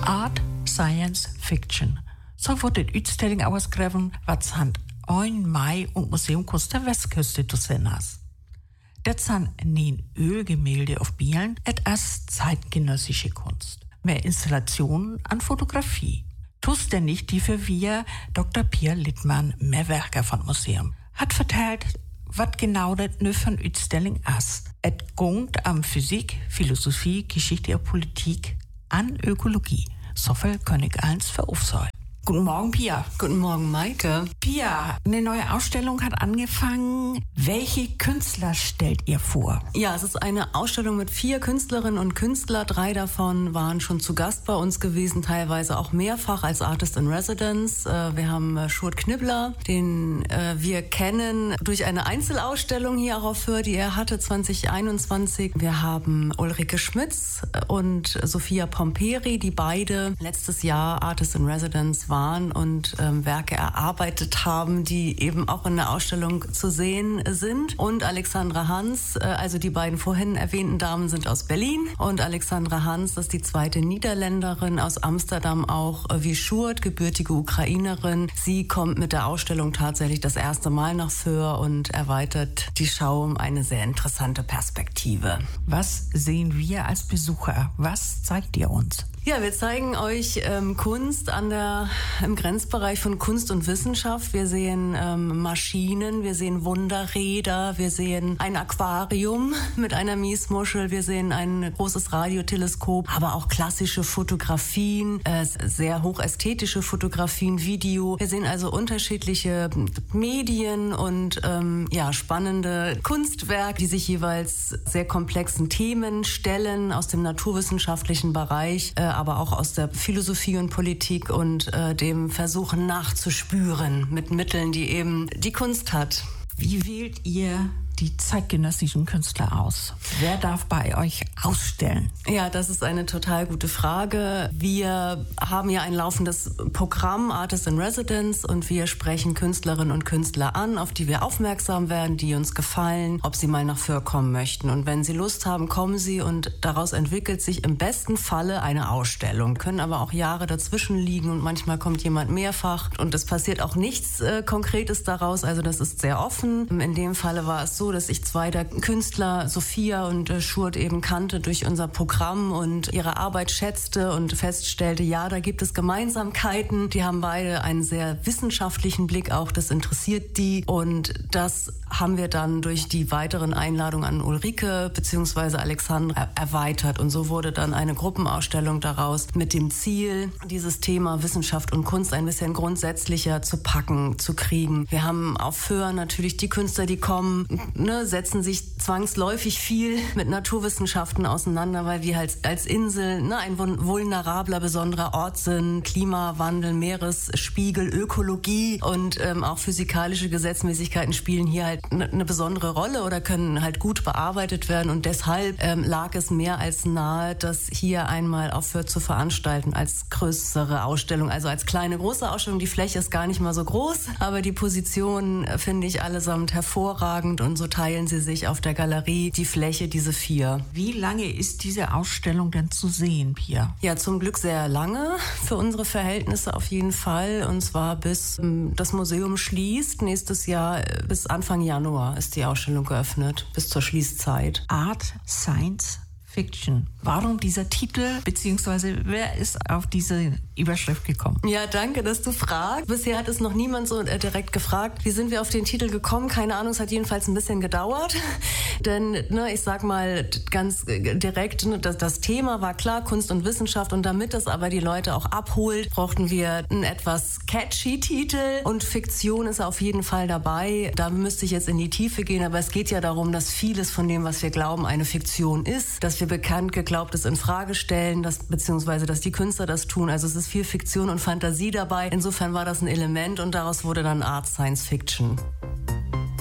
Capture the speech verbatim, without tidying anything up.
Art Science Fiction. So wird die Ausstellung ausgegraben, was an ein Mai und Museumkunst der Westküste zu sehen ist. Das sind nicht Ölgemälde auf Bielen, es ist zeitgenössische Kunst. Mehr Installationen an Fotografie. Tust denn nicht die für wir Doktor Pierre Littmann, Mehrwerker von Museum, hat verteilt, was genau das nur von Ausstellung ist. Es geht am Physik, Philosophie, Geschichte und Politik, an Ökologie. So viel kann ich eins für aufsagen. Guten Morgen, Pia. Guten Morgen, Maike. Pia, eine neue Ausstellung hat angefangen. Welche Künstler stellt ihr vor? Ja, es ist eine Ausstellung mit vier Künstlerinnen und Künstlern. Drei davon waren schon zu Gast bei uns gewesen, teilweise auch mehrfach als Artist in Residence. Wir haben Sjoerd Knibbler, den wir kennen durch eine Einzelausstellung hier auch auf Föhr, die er hatte zwanzig einundzwanzig. Wir haben Ulrike Schmitz und Sophia Pomperi, die beide letztes Jahr Artist in Residence waren und ähm, Werke erarbeitet haben, die eben auch in der Ausstellung zu sehen sind. Und Alexandra Hans, äh, also die beiden vorhin erwähnten Damen sind aus Berlin und Alexandra Hans, das ist die zweite Niederländerin aus Amsterdam, auch äh, wie Sjoerd, gebürtige Ukrainerin. Sie kommt mit der Ausstellung tatsächlich das erste Mal nach Föhr und erweitert die Schau um eine sehr interessante Perspektive. Was sehen wir als Besucher? Was zeigt ihr uns? Ja, wir zeigen euch ähm, Kunst an der, im Grenzbereich von Kunst und Wissenschaft. Wir sehen ähm, Maschinen, wir sehen Wunderräder, wir sehen ein Aquarium mit einer Miesmuschel, wir sehen ein großes Radioteleskop, aber auch klassische Fotografien, äh, sehr hochästhetische Fotografien, Video. Wir sehen also unterschiedliche Medien und ähm, ja spannende Kunstwerke, die sich jeweils sehr komplexen Themen stellen aus dem naturwissenschaftlichen Bereich, äh, aber auch aus der Philosophie und Politik und äh, dem Versuchen nachzuspüren mit Mitteln, die eben die Kunst hat. Wie wählt ihr die zeitgenössischen Künstler aus? Wer darf bei euch ausstellen? Ja, das ist eine total gute Frage. Wir haben ja ein laufendes Programm, Artist in Residence, und wir sprechen Künstlerinnen und Künstler an, auf die wir aufmerksam werden, die uns gefallen, ob sie mal nach Föhr kommen möchten. Und wenn sie Lust haben, kommen sie und daraus entwickelt sich im besten Falle eine Ausstellung. Können aber auch Jahre dazwischen liegen und manchmal kommt jemand mehrfach und es passiert auch nichts äh, Konkretes daraus. Also das ist sehr offen. In dem Falle war es so, dass ich zwei der Künstler, Sophia und äh, Sjoerd, eben kannte durch unser Programm und ihre Arbeit schätzte und feststellte, ja, da gibt es Gemeinsamkeiten. Die haben beide einen sehr wissenschaftlichen Blick auch, das interessiert die. Und das haben wir dann durch die weiteren Einladungen an Ulrike bzw. Alexandra erweitert. Und so wurde dann eine Gruppenausstellung daraus mit dem Ziel, dieses Thema Wissenschaft und Kunst ein bisschen grundsätzlicher zu packen, zu kriegen. Wir haben auf Föhr natürlich die Künstler, die kommen, ne, setzen sich zwangsläufig viel mit Naturwissenschaften auseinander, weil wir halt als Insel ne, ein vulnerabler, besonderer Ort sind. Klimawandel, Meeresspiegel, Ökologie und ähm, auch physikalische Gesetzmäßigkeiten spielen hier halt eine ne besondere Rolle oder können halt gut bearbeitet werden. Und deshalb ähm, lag es mehr als nahe, das hier einmal auf Föhr zu veranstalten als größere Ausstellung, also als kleine, große Ausstellung. Die Fläche ist gar nicht mal so groß, aber die Positionen äh, finde ich allesamt hervorragend und so teilen sie sich auf der Galerie die Fläche, diese vier. Wie lange ist diese Ausstellung denn zu sehen, Pia? Ja, zum Glück sehr lange, für unsere Verhältnisse auf jeden Fall. Und zwar bis ähm, das Museum schließt. Nächstes Jahr, äh, bis Anfang Januar ist die Ausstellung geöffnet, bis zur Schließzeit. Art Science Fiction. Warum dieser Titel, beziehungsweise wer ist auf diese Überschrift gekommen? Ja, danke, dass du fragst. Bisher hat es noch niemand so äh, direkt gefragt. Wie sind wir auf den Titel gekommen? Keine Ahnung, es hat jedenfalls ein bisschen gedauert. Denn, ne, ich sag mal ganz direkt, ne, das, das Thema war klar, Kunst und Wissenschaft. Und damit das aber die Leute auch abholt, brauchten wir einen etwas catchy Titel. Und Fiktion ist auf jeden Fall dabei. Da müsste ich jetzt in die Tiefe gehen. Aber es geht ja darum, dass vieles von dem, was wir glauben, eine Fiktion ist. Dass wir bekannt Geglaubtes in Frage stellen, dass, beziehungsweise dass die Künstler das tun. Also es ist viel Fiktion und Fantasie dabei. Insofern war das ein Element und daraus wurde dann Art Science Fiction.